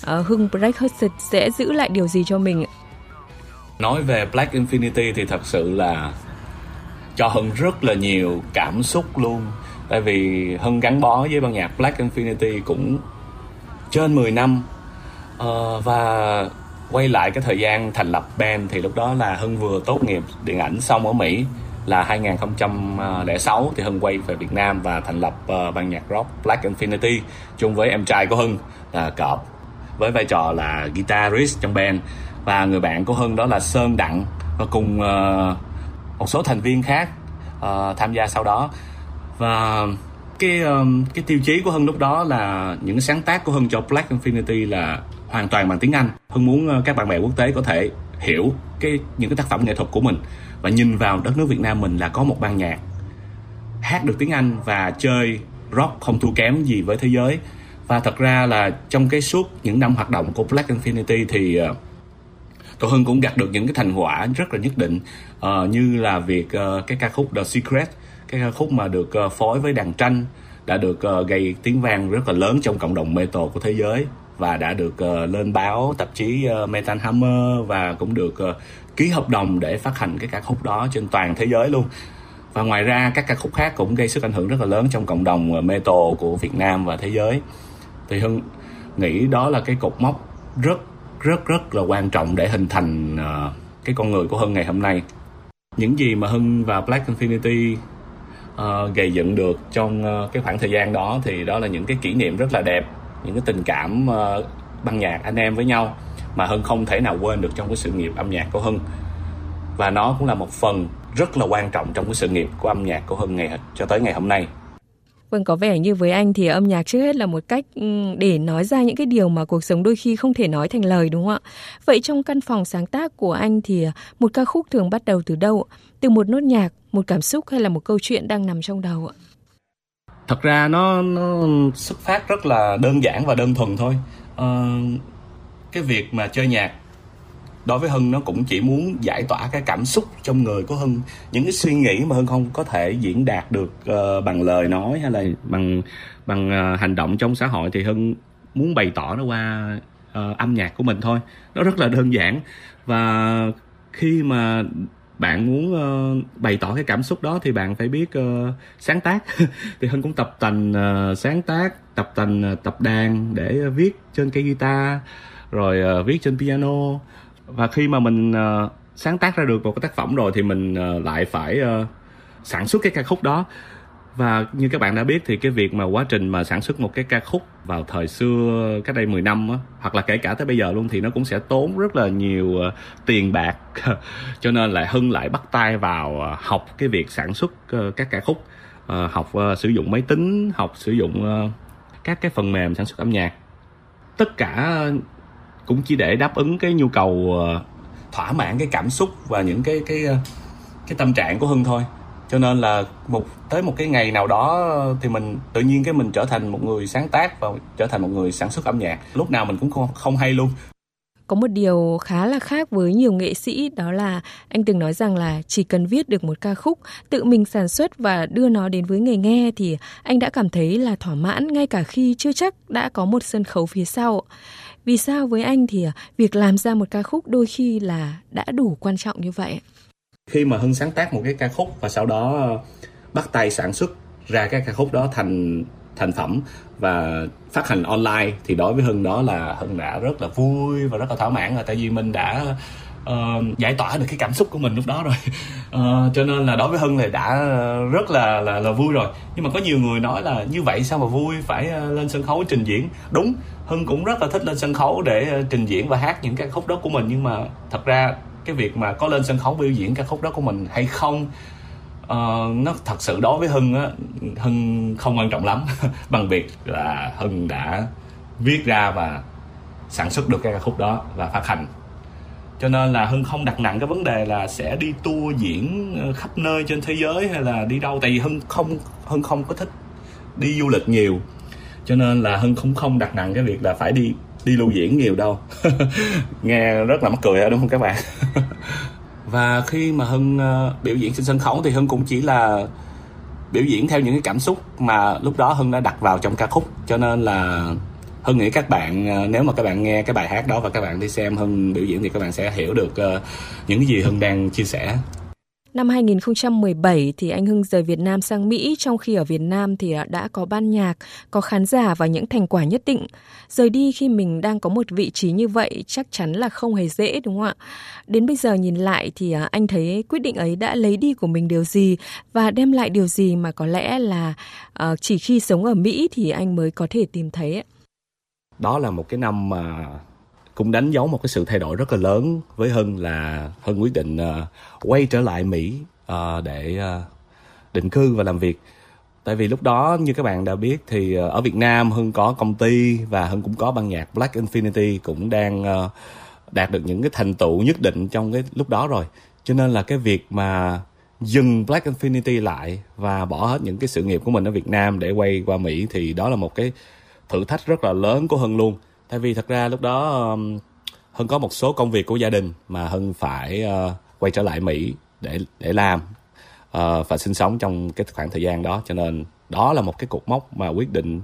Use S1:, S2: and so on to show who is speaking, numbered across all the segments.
S1: Hưng Black Husset sẽ giữ lại điều gì cho mình?
S2: Nói về Black Infinity thì thật sự là cho Hưng rất là nhiều cảm xúc luôn. Tại vì Hưng gắn bó với ban nhạc Black Infinity cũng trên 10 năm. Và quay lại cái thời gian thành lập band thì lúc đó là Hưng vừa tốt nghiệp điện ảnh xong ở Mỹ là 2006 thì Hưng quay về Việt Nam và thành lập ban nhạc rock Black Infinity chung với em trai của Hưng là Cọp với vai trò là guitarist trong band, và người bạn của Hưng đó là Sơn Đặng và cùng một số thành viên khác tham gia sau đó. Và cái tiêu chí của Hưng lúc đó là những sáng tác của Hưng cho Black Infinity là hoàn toàn bằng tiếng Anh. Hưng muốn các bạn bè quốc tế có thể hiểu những cái tác phẩm nghệ thuật của mình và nhìn vào đất nước Việt Nam mình là có một ban nhạc hát được tiếng Anh và chơi rock không thua kém gì với thế giới. Và thật ra là trong cái suốt những năm hoạt động của Black Infinity thì tụi Hưng cũng đạt được những cái thành quả rất là nhất định, như là việc cái ca khúc The Secret, cái ca khúc mà được phối với đàn tranh đã được gây tiếng vang rất là lớn trong cộng đồng metal của thế giới và đã được lên báo tạp chí Metal Hammer và cũng được ký hợp đồng để phát hành cái ca khúc đó trên toàn thế giới luôn. Và ngoài ra các ca khúc khác cũng gây sức ảnh hưởng rất là lớn trong cộng đồng metal của Việt Nam và thế giới. Thì Hưng nghĩ đó là cái cột mốc rất là quan trọng để hình thành cái con người của Hưng ngày hôm nay. Những gì mà Hưng và Black Infinity gây dựng được trong cái khoảng thời gian đó thì đó là những cái kỷ niệm rất là đẹp, những cái tình cảm ban nhạc anh em với nhau mà Hưng không thể nào quên được trong cái sự nghiệp âm nhạc của Hưng. Và nó cũng là một phần rất là quan trọng trong cái sự nghiệp của âm nhạc của Hưng cho tới ngày hôm nay.
S1: Vâng, có vẻ như với anh thì âm nhạc trước hết là một cách để nói ra những cái điều mà cuộc sống đôi khi không thể nói thành lời, đúng không ạ? Vậy trong căn phòng sáng tác của anh thì một ca khúc thường bắt đầu từ đâu? Từ một nốt nhạc, một cảm xúc hay là một câu chuyện đang nằm trong đầu ạ?
S2: Thật ra nó xuất phát rất là đơn giản và đơn thuần thôi. Cái việc mà chơi nhạc đối với Hưng nó cũng chỉ muốn giải tỏa cái cảm xúc trong người của Hưng, những cái suy nghĩ mà Hưng không có thể diễn đạt được bằng lời nói hay là bằng hành động trong xã hội thì Hưng muốn bày tỏ nó qua âm nhạc của mình thôi. Nó rất là đơn giản. Và khi mà bạn muốn bày tỏ cái cảm xúc đó thì bạn phải biết sáng tác. Thì Hưng cũng tập tành sáng tác, tập tành tập đàn để viết trên cây guitar, rồi viết trên piano. Và khi mà mình sáng tác ra được một cái tác phẩm rồi thì mình lại phải sản xuất cái ca khúc đó. Và như các bạn đã biết thì cái việc mà quá trình mà sản xuất một cái ca khúc vào thời xưa cách đây 10 năm á, hoặc là kể cả tới bây giờ luôn thì nó cũng sẽ tốn rất là nhiều tiền bạc. Cho nên là Hưng lại bắt tay vào học cái việc sản xuất các ca khúc, học sử dụng máy tính, học sử dụng các cái phần mềm sản xuất âm nhạc. Tất cả cũng chỉ để đáp ứng cái nhu cầu thỏa mãn cái cảm xúc và những cái tâm trạng của Hưng thôi. Cho nên là tới một cái ngày nào đó thì mình tự nhiên mình trở thành một người sáng tác và trở thành một người sản xuất âm nhạc. Lúc nào mình cũng không hay luôn.
S1: Có một điều khá là khác với nhiều nghệ sĩ, đó là anh từng nói rằng là chỉ cần viết được một ca khúc, tự mình sản xuất và đưa nó đến với người nghe thì anh đã cảm thấy là thỏa mãn ngay cả khi chưa chắc đã có một sân khấu phía sau. Vì sao với anh thì việc làm ra một ca khúc đôi khi là đã đủ quan trọng như vậy?
S2: Khi mà Hưng sáng tác một cái ca khúc và sau đó bắt tay sản xuất ra cái ca khúc đó thành phẩm và phát hành online thì đối với Hưng đó là Hưng đã rất là vui và rất là thỏa mãn rồi, tại vì mình đã giải tỏa được cái cảm xúc của mình lúc đó rồi. Cho nên là đối với Hưng thì đã rất là vui rồi. Nhưng mà có nhiều người nói là như vậy sao mà vui, phải lên sân khấu trình diễn. Đúng, Hưng cũng rất là thích lên sân khấu để trình diễn và hát những ca khúc đó của mình, nhưng mà thật ra cái việc mà có lên sân khấu biểu diễn ca khúc đó của mình hay không, nó thật sự đối với Hưng á, Hưng không quan trọng lắm. Bằng việc là Hưng đã viết ra và sản xuất được cái ca khúc đó và phát hành. Cho nên là Hưng không đặt nặng cái vấn đề là sẽ đi tour diễn khắp nơi trên thế giới hay là đi đâu. Tại vì Hưng không có thích đi du lịch nhiều. Cho nên là Hưng cũng không đặt nặng cái việc là phải đi lưu diễn nhiều đâu. Nghe rất là mắc cười đúng không các bạn? Và khi mà Hưng biểu diễn trên sân khấu thì Hưng cũng chỉ là biểu diễn theo những cái cảm xúc mà lúc đó Hưng đã đặt vào trong ca khúc. Cho nên là Hân nghĩ các bạn nếu mà các bạn nghe cái bài hát đó và các bạn đi xem Hân biểu diễn thì các bạn sẽ hiểu được những cái gì Hân đang chia sẻ.
S1: Năm 2017 thì anh Hưng rời Việt Nam sang Mỹ, trong khi ở Việt Nam thì đã có ban nhạc, có khán giả và những thành quả nhất định. Rời đi khi mình đang có một vị trí như vậy chắc chắn là không hề dễ, đúng không ạ? Đến bây giờ nhìn lại thì anh thấy quyết định ấy đã lấy đi của mình điều gì và đem lại điều gì mà có lẽ là chỉ khi sống ở Mỹ thì anh mới có thể tìm thấy.
S2: Đó là một cái năm mà cũng đánh dấu một cái sự thay đổi rất là lớn với Hân, là Hân quyết định quay trở lại Mỹ để định cư và làm việc. Tại vì lúc đó như các bạn đã biết thì ở Việt Nam Hân có công ty và Hân cũng có ban nhạc Black Infinity cũng đang đạt được những cái thành tựu nhất định trong cái lúc đó rồi. Cho nên là cái việc mà dừng Black Infinity lại và bỏ hết những cái sự nghiệp của mình ở Việt Nam để quay qua Mỹ thì đó là một cái thử thách rất là lớn của Hân luôn. Tại vì thật ra lúc đó Hân có một số công việc của gia đình mà Hân phải quay trở lại Mỹ để làm và sinh sống trong cái khoảng thời gian đó. Cho nên đó là một cái cột mốc mà quyết định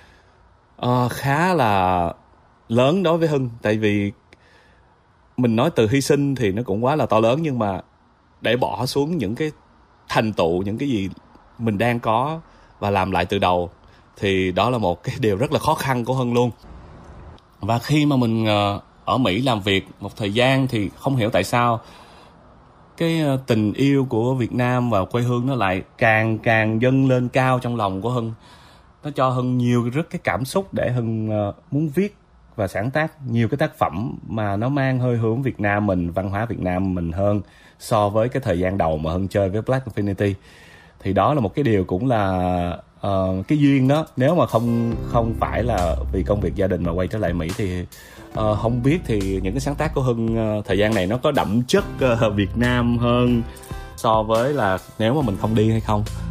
S2: khá là lớn đối với Hân. Tại vì mình nói từ hy sinh thì nó cũng quá là to lớn, nhưng mà để bỏ xuống những cái thành tựu, những cái gì mình đang có và làm lại từ đầu thì đó là một cái điều rất là khó khăn của Hân luôn. Và khi mà mình ở Mỹ làm việc một thời gian thì không hiểu tại sao cái tình yêu của Việt Nam và quê hương nó lại càng dâng lên cao trong lòng của Hân. Nó cho Hân nhiều rất cái cảm xúc để Hân muốn viết và sáng tác nhiều cái tác phẩm mà nó mang hơi hướng Việt Nam mình, văn hóa Việt Nam mình hơn so với cái thời gian đầu mà Hân chơi với Black Infinity. Thì đó là một cái điều cũng là cái duyên đó. Nếu mà không phải là vì công việc gia đình mà quay trở lại Mỹ thì không biết thì những cái sáng tác của Hân thời gian này nó có đậm chất Việt Nam hơn so với là nếu mà mình không đi hay không.